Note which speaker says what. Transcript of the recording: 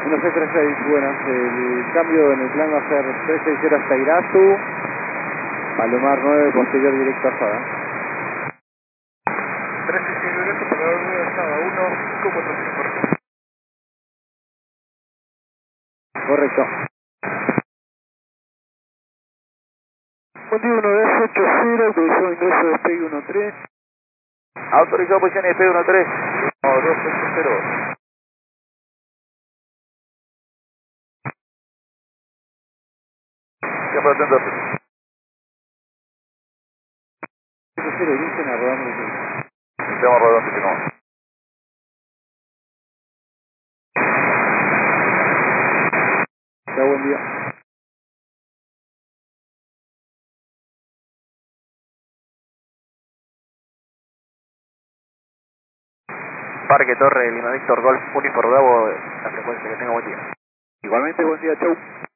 Speaker 1: 1636, buenas. El cambio en el plan va a ser 360 hasta Irazu, Palomar 9, posterior directo a Sada.
Speaker 2: 360 Irazu, Palomar 9, Sada 1, 545.
Speaker 1: Correcto.
Speaker 2: 21 280, autorizado ingreso de despegue 13.
Speaker 3: Autorizado posición de despegue 13.
Speaker 2: 280.
Speaker 3: Siempre atento.
Speaker 1: 0 dicen a rodando el tiempo.
Speaker 3: Estamos rodando, continuamos.
Speaker 1: Ya, buen día.
Speaker 3: Parque Torre Lima Víctor Golf Unifor Bravo, la frecuencia, que tenga buen día.
Speaker 1: Igualmente, buen día, chau.